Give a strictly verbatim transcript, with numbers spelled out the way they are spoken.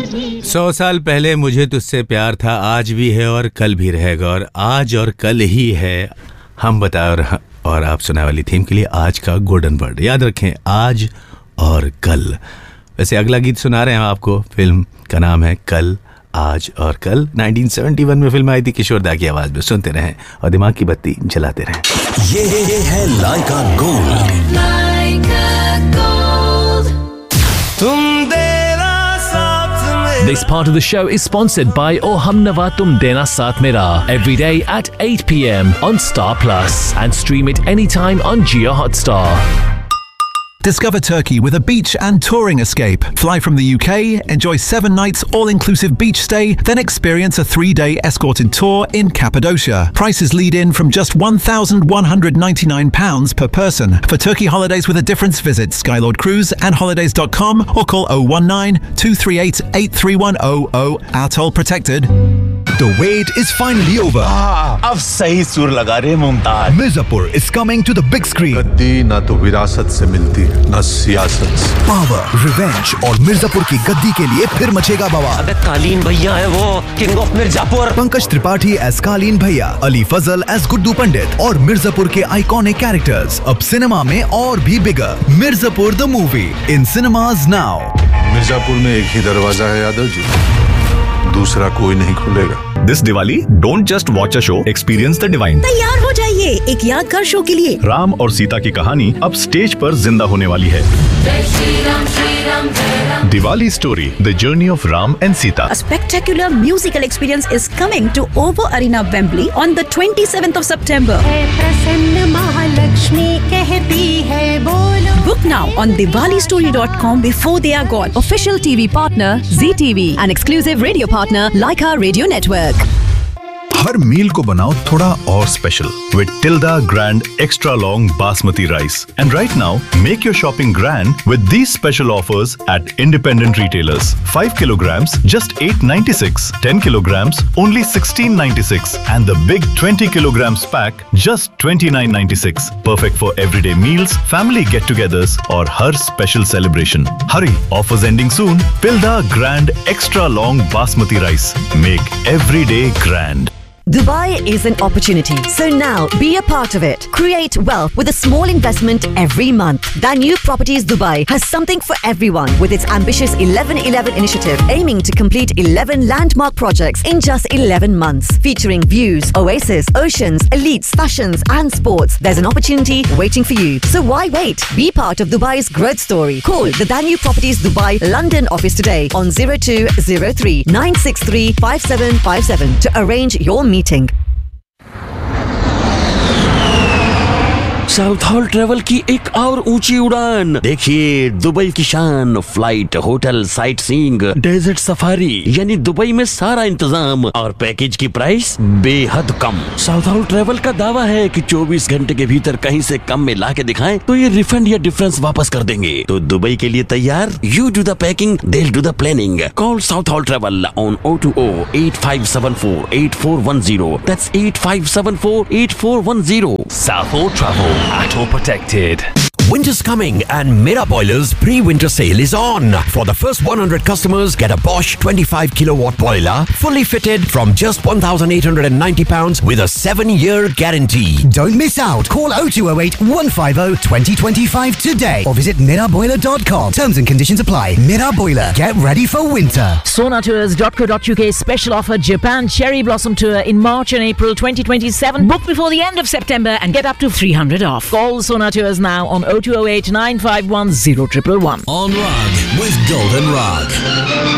सौ साल पहले मुझे तुझसे प्यार था, आज भी है और कल भी रहेगा, और आज और कल ही है। हम बताए और, और आप सुनाए वाली थीम के लिए आज का गोल्डन वर्ड याद रखें, आज और कल। वैसे अगला गीत सुना रहे हैं आपको, फिल्म का नाम है कल आज और कल। नाइनटीन सेवेंटी वन में फिल्म आई थी, किशोर दा की आवाज में। सुनते रहें और दिमाग की बत्ती जलाते रहें। ये, ये है लाइका गोल्ड। लाइका गोल्ड। तुम देना साथ में। This part of the show is sponsored by Oh Humnava Tum Dena Saath Mera every day at eight p.m. on Star Plus and stream it anytime on Jio Hotstar. Discover Turkey with a beach and touring escape. Fly from the U K, enjoy seven nights all-inclusive beach stay, then experience a three-day escorted tour in Cappadocia. Prices lead in from just one thousand one hundred ninety-nine pounds per person. For Turkey holidays with a difference, visit Skylord Cruise and holidays dot com or call oh one nine, two three eight, eight three one oh oh. Atoll protected. The wait is finally over. Ah, अब सही सुर लगा रहे Mumtaz. Mirzapur is coming to the big screen. गद्दी ना तो विरासत से मिलती ना सियासत से। Power, revenge और मिर्जापुर की गद्दी के लिए फिर मचेगा बवाल। अबे कालीन भैया है वो, king of Mirzapur. Pankaj Tripathi as कालीन भैया, अली फजल एज गुड्डू पंडित और मिर्जापुर के आइकॉनिक कैरेक्टर्स अब सिनेमा में और भी बिगर। Mirzapur the movie in cinemas now. Mirzapur में एक ही दरवाजा है यादव जी, दूसरा कोई नहीं खुलेगा। This Diwali don't just watch a show, experience the divine. तैयार हो जाइए एक यादगार शो के लिए। राम और सीता की कहानी अब स्टेज पर जिंदा होने वाली है। Diwali story, the journey of Ram and Sita. A spectacular musical experience is coming to O two Arena, Wembley on the twenty-seventh of September. Book now on Diwali story dot com before they are gone. Official T V partner Z T V and exclusive radio partner Laika Radio Network. हर मील को बनाओ थोड़ा और special with Tilda Grand Extra Long Basmati Rice. And right now, make your shopping grand with these special offers at independent retailers. five kilograms, just eight ninety-six. ten kilograms, only sixteen ninety-six. And the big twenty kilograms pack, just twenty-nine ninety-six. Perfect for everyday meals, family get-togethers, or her special celebration. Hurry, offers ending soon. Tilda Grand Extra Long Basmati Rice. Make every day grand. Dubai is an opportunity, so now be a part of it. Create wealth with a small investment every month. Danube Properties Dubai has something for everyone with its ambitious eleven eleven initiative, aiming to complete eleven landmark projects in just eleven months, featuring views, oasis, oceans, elites, fashions and sports. There's an opportunity waiting for you. So why wait? Be part of Dubai's growth story. Call the Danube Properties Dubai London office today on zero two zero three nine six three five seven five seven to arrange your meeting. Meeting. South hall travel की एक और ऊंची उड़ान देखिए, Dubai की शान, flight, hotel, sight seeing, desert safari, यानी Dubai में सारा इंतजाम और पैकेज की प्राइस बेहद कम। साउथ हॉल ट्रेवल का दावा है कि चौबीस घंटे के भीतर कहीं से कम में ला के दिखाएं तो ये रिफंड या डिफरेंस वापस कर देंगे। तो दुबई के लिए तैयार? You do the packing, they will do the planning. Call south hall travel on oh two oh eight five seven four eight four one zero. That's eight five seven four eight four one zero. South Hall Travel. Atoll protected. Winter's coming and Mera Boilers pre-winter sale is on. For the first one hundred customers, get a Bosch twenty-five kilowatt boiler fully fitted from just one thousand eight hundred ninety pounds with a seven year guarantee. Don't miss out. Call oh two oh eight one five oh two oh two five today or visit mera boiler dot com. Terms and conditions apply. Mera Boiler. Get ready for winter. Sona Tours dot co dot uk special offer Japan Cherry Blossom Tour in March and April twenty twenty-seven. Book before the end of September and get up to three hundred off. Call Sona Tours now on oh two oh eight nine five one oh one one one. On Rug with Golden Rug.